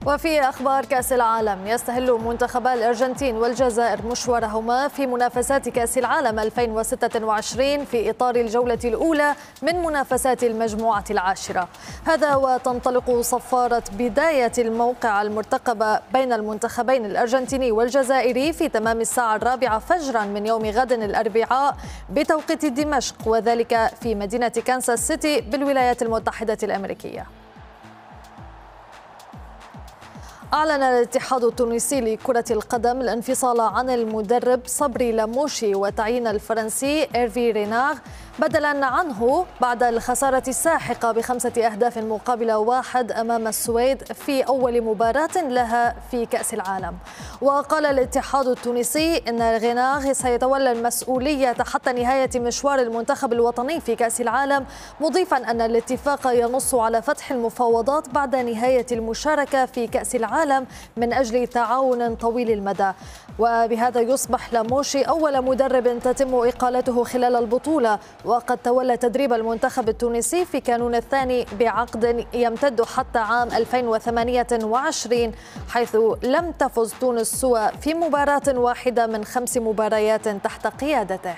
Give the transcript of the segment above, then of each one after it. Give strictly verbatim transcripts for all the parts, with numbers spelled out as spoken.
وفي أخبار كأس العالم، يستهل منتخبا الأرجنتين والجزائر مشوارهما في منافسات كأس العالم ألفين وستة وعشرين في إطار الجولة الأولى من منافسات المجموعة العاشرة. هذا وتنطلق صفارة بداية الموقع المرتقبة بين المنتخبين الأرجنتيني والجزائري في تمام الساعة الرابعة فجرا من يوم غد الأربعاء بتوقيت دمشق، وذلك في مدينة كانساس سيتي بالولايات المتحدة الأمريكية. أعلن الاتحاد التونسي لكرة القدم الانفصال عن المدرب صبري لاموشي وتعيين الفرنسي إيرفي رينار بدلا عنه بعد الخسارة الساحقة بخمسة أهداف مقابل واحد أمام السويد في أول مباراة لها في كأس العالم. وقال الاتحاد التونسي إن رينار سيتولى المسؤولية حتى نهاية مشوار المنتخب الوطني في كأس العالم، مضيفا أن الاتفاق ينص على فتح المفاوضات بعد نهاية المشاركة في كأس العالم من أجل تعاون طويل المدى. وبهذا يصبح لاموشي أول مدرب تتم إقالته خلال البطولة، وقد تولى تدريب المنتخب التونسي في كانون الثاني بعقد يمتد حتى عام ألفين وثمانية وعشرين، حيث لم تفز تونس سوى في مباراة واحدة من خمس مباريات تحت قيادته.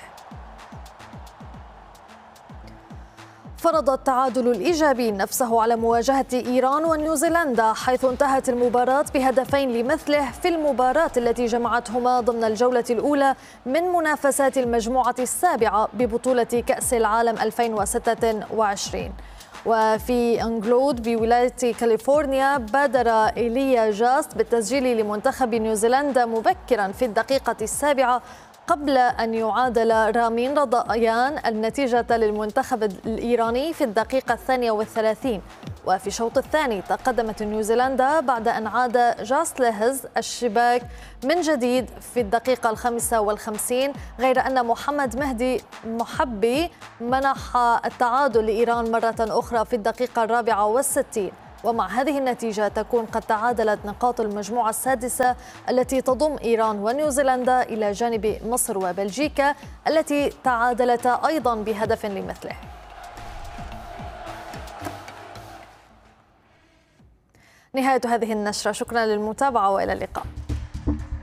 فرض التعادل الإيجابي نفسه على مواجهة إيران ونيوزيلندا، حيث انتهت المباراة بهدفين لمثله في المباراة التي جمعتهما ضمن الجولة الأولى من منافسات المجموعة السابعة ببطولة كأس العالم ألفين وستة وعشرين. وفي أنجلود بولاية كاليفورنيا بادر إيليا جاست بالتسجيل لمنتخب نيوزيلندا مبكرا في الدقيقة السابعة قبل أن يعادل رامين رضايان النتيجة للمنتخب الإيراني في الدقيقة الثانية والثلاثين. وفي الشوط الثاني تقدمت نيوزيلندا بعد أن عاد جاست لهز الشباك من جديد في الدقيقة الخامسة والخمسين، غير أن محمد مهدي محبي منح التعادل لإيران مرة أخرى في الدقيقة الرابعة والستين. ومع هذه النتيجة تكون قد تعادلت نقاط المجموعة السادسة التي تضم إيران ونيوزيلندا إلى جانب مصر وبلجيكا التي تعادلتا أيضا بهدف لمثله. نهاية هذه النشرة، شكرا للمتابعة وإلى اللقاء.